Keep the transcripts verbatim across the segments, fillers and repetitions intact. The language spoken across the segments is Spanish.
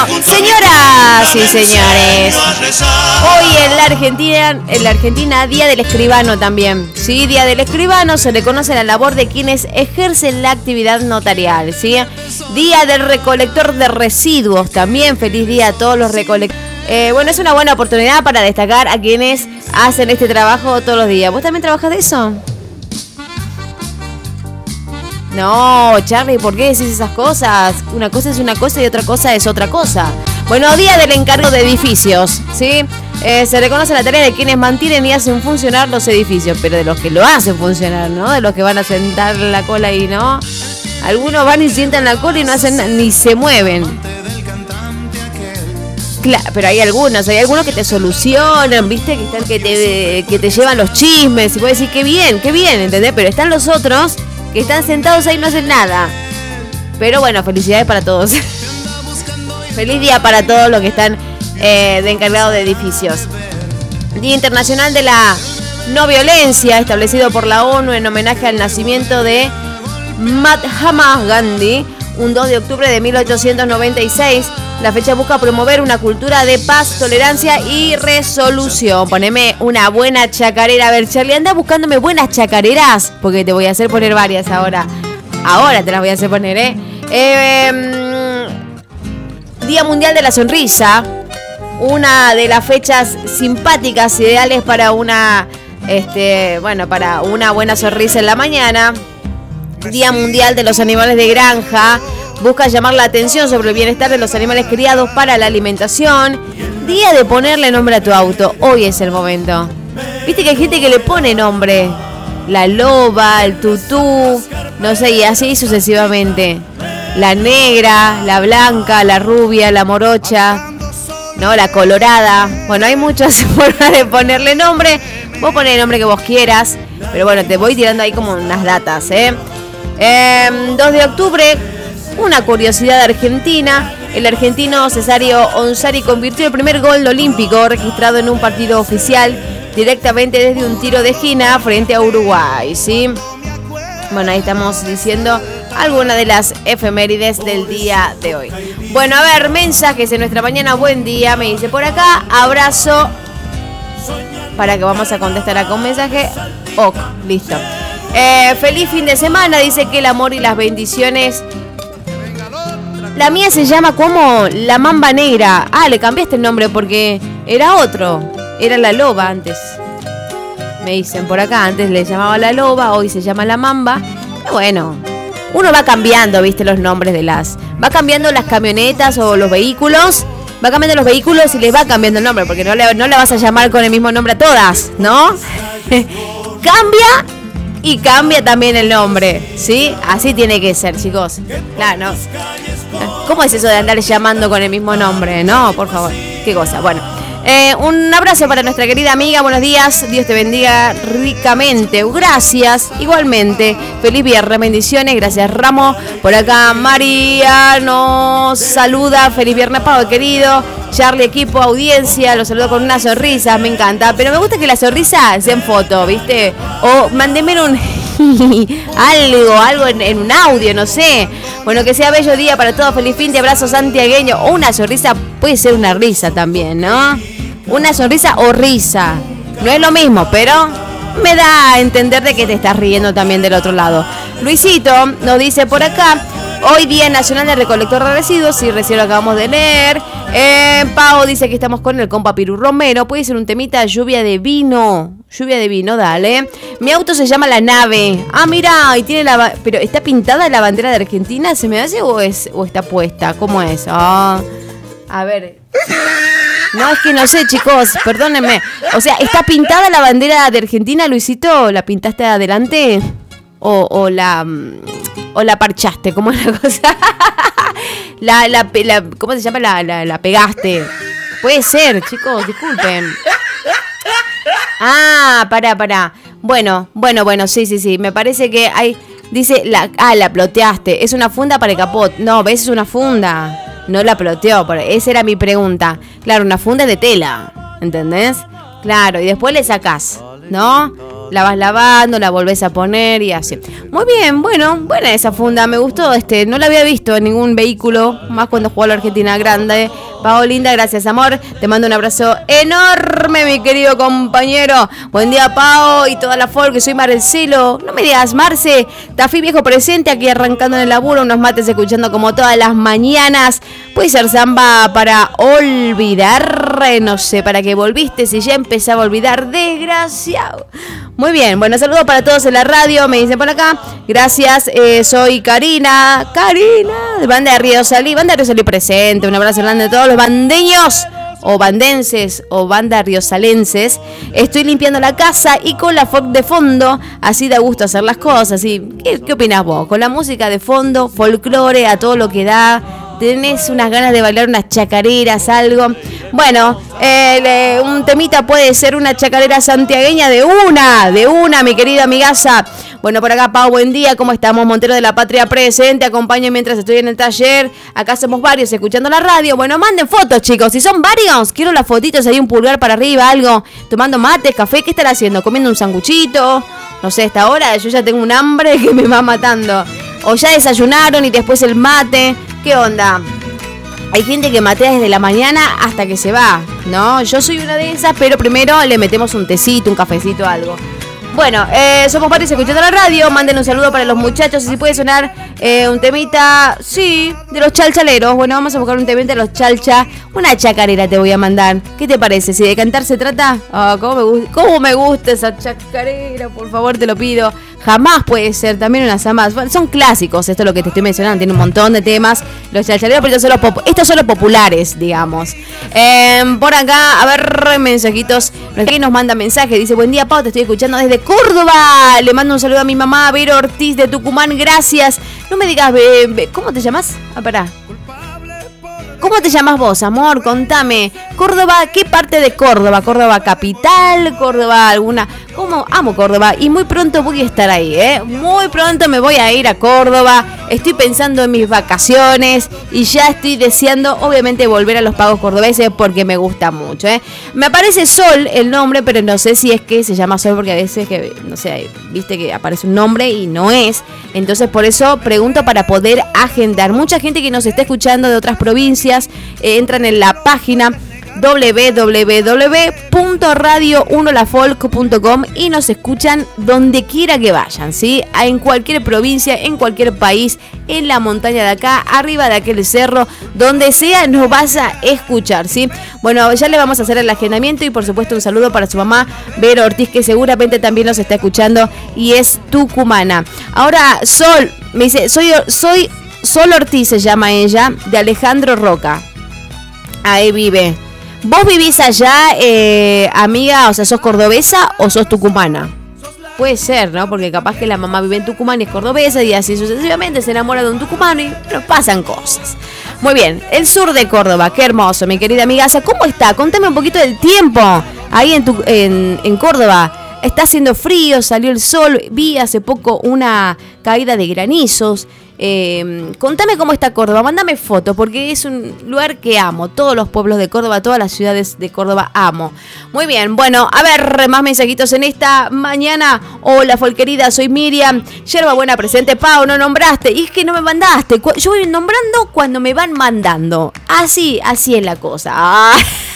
Señoras y señores, hoy en la Argentina, en la Argentina, Día del Escribano también. Sí, Día del Escribano, se reconoce la labor de quienes ejercen la actividad notarial, ¿sí? Día del Recolector de Residuos también, feliz día a todos los recolectores. Eh, bueno, es una buena oportunidad para destacar a quienes hacen este trabajo todos los días. ¿Vos también trabajas de eso? No, Charlie, ¿por qué decís esas cosas? Una cosa es una cosa y otra cosa es otra cosa. Bueno, Día del Encargado de Edificios, ¿sí? Eh, se reconoce la tarea de quienes mantienen y hacen funcionar los edificios, pero de los que lo hacen funcionar, ¿no? De los que van a sentar la cola ahí, ¿no? Algunos van y sientan la cola y no hacen ni se mueven. Claro, pero hay algunos, hay algunos que te solucionan, ¿viste? Que están que te, que te llevan los chismes y puedes decir, qué bien, qué bien, ¿entendés? Pero están los otros que están sentados ahí y no hacen nada. Pero bueno, felicidades para todos. Feliz día para todos los que están eh, de encargados de edificios. Día Internacional de la No Violencia, establecido por la ONU en homenaje al nacimiento de Mahatma Gandhi, un dos de octubre de mil ochocientos noventa y seis. La fecha busca promover una cultura de paz, tolerancia y resolución. Poneme una buena chacarera. A ver, Charlie, anda buscándome buenas chacareras, porque te voy a hacer poner varias ahora. Ahora te las voy a hacer poner, ¿eh? eh Día Mundial de la Sonrisa. Una de las fechas simpáticas, ideales para una, este, bueno, para una buena sonrisa en la mañana. Día Mundial de los Animales de Granja. Busca llamar la atención sobre el bienestar de los animales criados para la alimentación. Día de ponerle nombre a tu auto. Hoy es el momento. Viste que hay gente que le pone nombre. La loba, el tutú, no sé, y así sucesivamente. La negra, la blanca, la rubia, la morocha, no, la colorada. Bueno, hay muchas formas de ponerle nombre. Vos ponés el nombre que vos quieras. Pero bueno, te voy tirando ahí como unas datas, ¿eh? eh dos de octubre... Una curiosidad argentina, el argentino Cesario Onsari convirtió el primer gol olímpico registrado en un partido oficial directamente desde un tiro de esquina frente a Uruguay, ¿sí? Bueno, ahí estamos diciendo algunas de las efemérides del día de hoy. Bueno, a ver, mensajes en nuestra mañana, buen día, me dice por acá, abrazo, para que vamos a contestar acá un mensaje, ok, listo. Eh, feliz fin de semana, dice que el amor y las bendiciones. La mía se llama como La Mamba Negra. Ah, le cambiaste el nombre porque era otro. Era La Loba antes. Me dicen por acá, antes le llamaba La Loba, hoy se llama La Mamba. Pero bueno, uno va cambiando, viste, los nombres de las... Va cambiando las camionetas o los vehículos. Va cambiando los vehículos y les va cambiando el nombre. Porque no le, no le vas a llamar con el mismo nombre a todas, ¿no? Cambia... Y cambia también el nombre, ¿sí? Así tiene que ser, chicos. Claro, ¿no? ¿Cómo es eso de andar llamando con el mismo nombre? No, por favor. Qué cosa. Bueno, eh, un abrazo para nuestra querida amiga. Buenos días. Dios te bendiga ricamente. Gracias. Igualmente. Feliz viernes. Bendiciones. Gracias, Ramo. Por acá, María nos saluda. Feliz viernes, Pau, querido. Charlie, equipo, audiencia, los saludo con una sonrisa, me encanta. Pero me gusta que la sonrisa sea en foto, ¿viste? O mándeme un algo, algo en, en un audio, no sé. Bueno, que sea bello día para todos. Feliz fin de abrazo santiagueño. O una sonrisa, puede ser una risa también, ¿no? Una sonrisa o risa. No es lo mismo, pero me da a entender de que te estás riendo también del otro lado. Luisito nos dice por acá. Hoy Día Nacional del Recolector de Residuos, y recién lo acabamos de leer. Eh, Pau dice que estamos con el compa Piru Romero. Puede ser un temita, lluvia de vino. Lluvia de vino, dale. Mi auto se llama La Nave. Ah, mira, y tiene la... Pero ¿está pintada la bandera de Argentina? ¿Se me hace o, es, o está puesta? ¿Cómo es? Ah, a ver. No, es que no sé, chicos, perdónenme. O sea, ¿está pintada la bandera de Argentina, Luisito? ¿La pintaste adelante? O, o la... O la parchaste, ¿cómo es la cosa? la, la, la, ¿Cómo se llama? La, la, la pegaste. Puede ser, chicos, disculpen. Ah, pará, pará. Bueno, bueno, bueno, sí, sí, sí. Me parece que hay... Dice, la, ah, la ploteaste. Es una funda para el capot. No, ves, es una funda. No la ploteó. Esa era mi pregunta. Claro, una funda de tela. ¿Entendés? Claro, y después le sacás, ¿no? la vas lavando, la volvés a poner y así. Muy bien, bueno, buena esa funda, me gustó, este, no la había visto en ningún vehículo, más cuando jugó la Argentina grande. Pau, linda, gracias, amor. Te mando un abrazo enorme, mi querido compañero. Buen día, Pau, y toda la folk, soy Marcelo. No me digas, Marce, Tafí viejo presente, aquí arrancando en el laburo, unos mates escuchando como todas las mañanas. Puede ser samba para olvidar, no sé, para que volviste, si ya empezaba a olvidar, desgraciado. Muy bien, bueno, saludos para todos en la radio, me dicen por acá. Gracias, eh, soy Karina. Karina, de Banda de Río Salí. Banda de Río Salí presente, un abrazo grande a todos los bandeños, o bandenses, o banda riosalenses. Estoy limpiando la casa y con la folk de fondo, así da gusto hacer las cosas. ¿Sí? ¿Qué, qué opinás vos? Con la música de fondo, folclore a todo lo que da. ¿Tenés unas ganas de bailar unas chacareras, algo? Bueno, eh, un temita puede ser una chacarera santiagueña de una, de una, mi querida amigaza. Bueno, por acá, Pau, buen día, ¿cómo estamos? Montero de la Patria presente, acompaño mientras estoy en el taller. Acá somos varios escuchando la radio. Bueno, manden fotos, chicos, si son varios, quiero las fotitos ahí, un pulgar para arriba, algo. Tomando mate, café, ¿qué están haciendo? ¿Comiendo un sanguchito? No sé, a esta hora yo ya tengo un hambre que me va matando. O ya desayunaron y después el mate. ¿Qué onda? Hay gente que matea desde la mañana hasta que se va, ¿no? Yo soy una de esas, pero primero le metemos un tecito, un cafecito, algo. Bueno, eh, somos varios escuchando la radio. Manden un saludo para los muchachos. Si puede sonar eh, un temita, sí, de los chalchaleros. Bueno, vamos a buscar un temita de los chalcha. Una chacarera te voy a mandar. ¿Qué te parece? Si de cantar se trata. Oh, ¿cómo me gusta, cómo me gusta esa chacarera? Por favor, te lo pido. Jamás puede ser, también unas amas. Bueno, son clásicos, esto es lo que te estoy mencionando. Tiene un montón de temas. Los chalchaleros, pero estos son los, pop- estos son los populares, digamos. Eh, por acá, a ver, mensajitos. Aquí nos manda mensaje. Dice, buen día, Pau, te estoy escuchando desde Córdoba. Le mando un saludo a mi mamá, Vero Ortiz de Tucumán. Gracias. No me digas, be, be, ¿cómo te llamas? Ah, pará. ¿Cómo te llamas vos, amor? Contame. Córdoba, ¿qué parte de Córdoba? ¿Córdoba capital? ¿Córdoba alguna? ¿Cómo? Amo Córdoba y muy pronto voy a estar ahí, ¿eh? Muy pronto me voy a ir a Córdoba. Estoy pensando en mis vacaciones y ya estoy deseando, obviamente, volver a los pagos cordobeses porque me gusta mucho, ¿eh? Me aparece Sol el nombre, pero no sé si es que se llama Sol porque a veces, que no sé, viste que aparece un nombre y no es. Entonces, por eso pregunto para poder agendar. Mucha gente que nos está escuchando de otras provincias eh, entran en la página doble u doble u doble u punto radio uno la folk punto com y nos escuchan donde quiera que vayan, ¿sí? En cualquier provincia, en cualquier país, en la montaña de acá, arriba de aquel cerro, donde sea nos vas a escuchar, ¿sí? Bueno, ya le vamos a hacer el agendamiento y por supuesto un saludo para su mamá, Vero Ortiz, que seguramente también nos está escuchando y es tucumana. Ahora, Sol, me dice, soy, soy Sol Ortiz, se llama ella, de Alejandro Roca. Ahí vive. ¿Vos vivís allá, eh, amiga? O sea, ¿sos cordobesa o sos tucumana? Puede ser, ¿no? Porque capaz que la mamá vive en Tucumán y es cordobesa y así sucesivamente se enamora de un tucumano y pero pasan cosas. Muy bien, el sur de Córdoba, qué hermoso, mi querida amiga. ¿Cómo está? Contame un poquito del tiempo ahí en, tu, en, en Córdoba. Está haciendo frío, salió el sol, vi hace poco una caída de granizos. Eh, contame cómo está Córdoba, mándame fotos porque es un lugar que amo. Todos los pueblos de Córdoba, todas las ciudades de Córdoba amo. Muy bien, bueno, a ver, más mensajitos en esta mañana. Hola, folquerida, soy Miriam. Yerba buena presente, Pau, no nombraste. Y es que no me mandaste. Yo voy nombrando cuando me van mandando. Así, así es la cosa. Ah.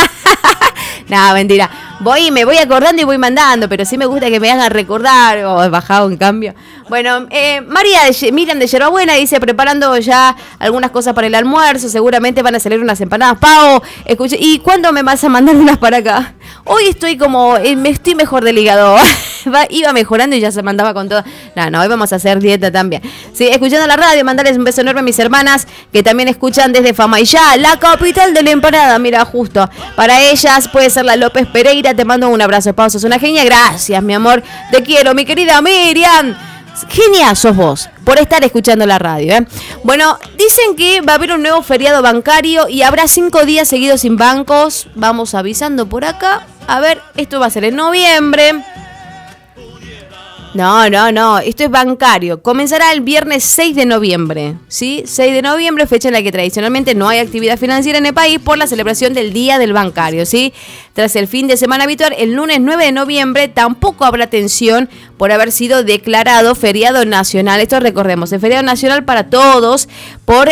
No, mentira. Voy y me voy acordando y voy mandando, pero sí me gusta que me hagan recordar. O oh, he bajado en cambio. Bueno, eh, María de Miriam de Yerbabuena dice, preparando ya algunas cosas para el almuerzo. Seguramente van a salir unas empanadas. Pau, escuché, ¿y cuándo me vas a mandar unas para acá? Hoy estoy como, eh, me estoy mejor del hígado. Va, iba mejorando y ya se mandaba con todo. No, no, hoy vamos a hacer dieta también. Sí, escuchando la radio, mandarles un beso enorme a mis hermanas que también escuchan desde Famaillá, la capital de la empanada. Mira, justo. Para ellas puede ser la López Pereira. Te mando un abrazo, Pau. Sos una genia. Gracias, mi amor. Te quiero, mi querida Miriam. Genial sos vos por estar escuchando la radio, ¿eh? Bueno, dicen que va a haber un nuevo feriado bancario y habrá cinco días seguidos sin bancos. Vamos avisando por acá. A ver, esto va a ser en noviembre. No, no, no, esto es bancario. Comenzará el viernes seis de noviembre, ¿sí? seis de noviembre, fecha en la que tradicionalmente no hay actividad financiera en el país por la celebración del Día del Bancario, ¿sí? Tras el fin de semana habitual, el lunes nueve de noviembre tampoco habrá atención por haber sido declarado feriado nacional. Esto recordemos, el feriado nacional para todos por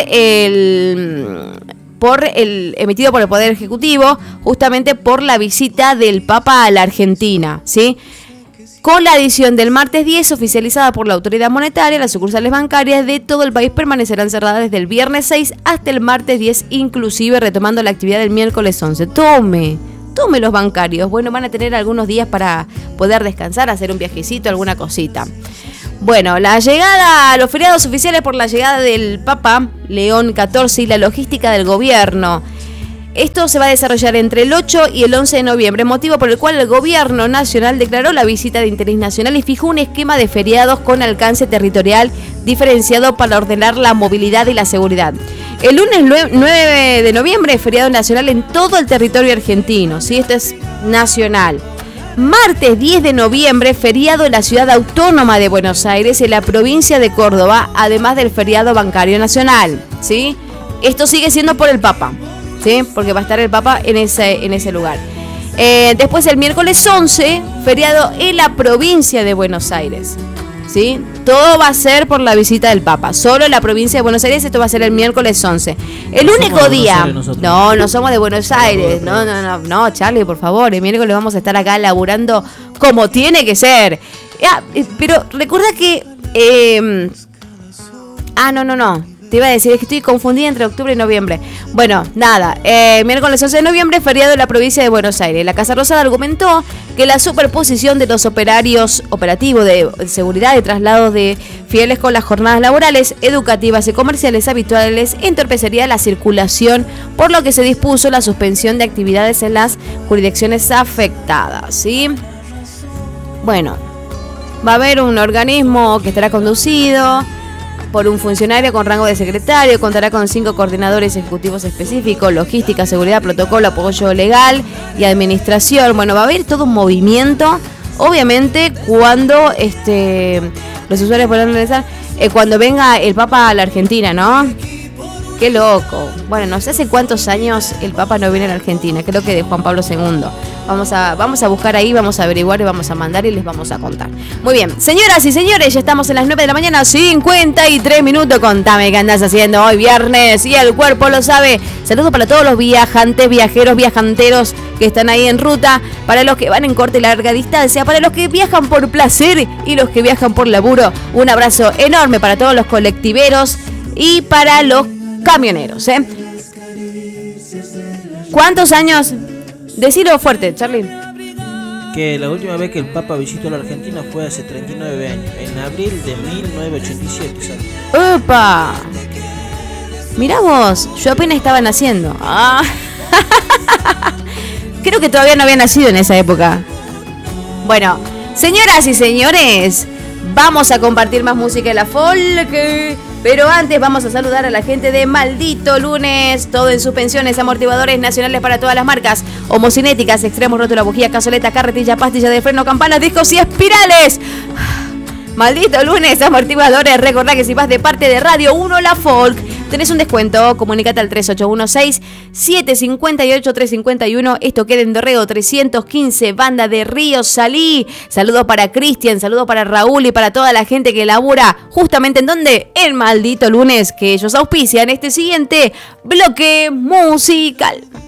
el... por el emitido por el Poder Ejecutivo, justamente por la visita del Papa a la Argentina, ¿sí? Con la adición del martes diez, oficializada por la autoridad monetaria, las sucursales bancarias de todo el país permanecerán cerradas desde el viernes seis hasta el martes diez, inclusive retomando la actividad del miércoles once. Tome, tome los bancarios. Bueno, van a tener algunos días para poder descansar, hacer un viajecito, alguna cosita. Bueno, la llegada, los feriados oficiales por la llegada del Papa León catorce y la logística del gobierno. Esto se va a desarrollar entre el ocho y el once de noviembre, motivo por el cual el gobierno nacional declaró la visita de interés nacional y fijó un esquema de feriados con alcance territorial diferenciado para ordenar la movilidad y la seguridad. El lunes nueve de noviembre es feriado nacional en todo el territorio argentino, ¿sí? Esto es nacional. Martes diez de noviembre, feriado en la ciudad autónoma de Buenos Aires, en la provincia de Córdoba, además del feriado bancario nacional, ¿sí? Esto sigue siendo por el Papa, ¿sí? Porque va a estar el Papa en ese, en ese lugar. Eh, después el miércoles once, feriado en la provincia de Buenos Aires, ¿sí? Todo va a ser por la visita del Papa. Solo en la provincia de Buenos Aires, esto va a ser el miércoles once. El no único día... No, no somos de Buenos Aires. No, no, no, no, Charlie, por favor. El miércoles vamos a estar acá laburando como tiene que ser. Ah, pero recuerda que... Eh, ah, no, no, no. Te iba a decir, es que estoy confundida entre octubre y noviembre. Bueno, nada, eh, miércoles once de noviembre, feriado en la provincia de Buenos Aires. La Casa Rosada argumentó que la superposición de los operarios operativos de seguridad y traslados de fieles con las jornadas laborales, educativas y comerciales habituales entorpecería la circulación, por lo que se dispuso la suspensión de actividades en las jurisdicciones afectadas, ¿sí? Bueno, va a haber un organismo que estará conducido por un funcionario con rango de secretario, contará con cinco coordinadores ejecutivos específicos, logística, seguridad, protocolo, apoyo legal y administración. Bueno, va a haber todo un movimiento, obviamente, cuando este los usuarios podrán realizar, eh, cuando venga el Papa a la Argentina, ¿no? Qué loco. Bueno, no sé hace cuántos años el Papa no viene a la Argentina, creo que de Juan Pablo segundo. Vamos a, vamos a buscar ahí, vamos a averiguar y vamos a mandar y les vamos a contar. Muy bien, señoras y señores, ya estamos en las nueve de la mañana, cincuenta y tres minutos. Contame qué andás haciendo hoy viernes y el cuerpo lo sabe. Saludos para todos los viajantes, viajeros, viajanteros que están ahí en ruta, para los que van en corta y larga distancia, para los que viajan por placer y los que viajan por laburo. Un abrazo enorme para todos los colectiveros y para los camioneros, ¿eh? ¿Cuántos años? Decilo fuerte, Charly. Que la última vez que el Papa visitó la Argentina fue hace treinta y nueve años, en abril de mil novecientos ochenta y siete, ¿sabes? ¡Opa! Mirá vos, yo apenas estaba naciendo. Ah. Creo que todavía no había nacido en esa época. Bueno, señoras y señores, vamos a compartir más música de la folk. Pero antes vamos a saludar a la gente de Maldito Lunes. Todo en suspensiones, amortiguadores nacionales para todas las marcas. Homocinéticas, extremos, rótula, bujía, cazoleta, carretilla, pastilla de freno, campanas, discos y espirales. Maldito Lunes, amortiguadores. Recordá que si vas de parte de Radio uno La Folk, tenés un descuento. Comunicate al tres ocho uno seis, siete cinco ocho, tres cinco uno. Esto queda en Dorrego trescientos quince, Banda de Río Salí. Saludos para Cristian, saludos para Raúl y para toda la gente que labura justamente en donde, en Maldito Lunes, que ellos auspician este siguiente bloque musical.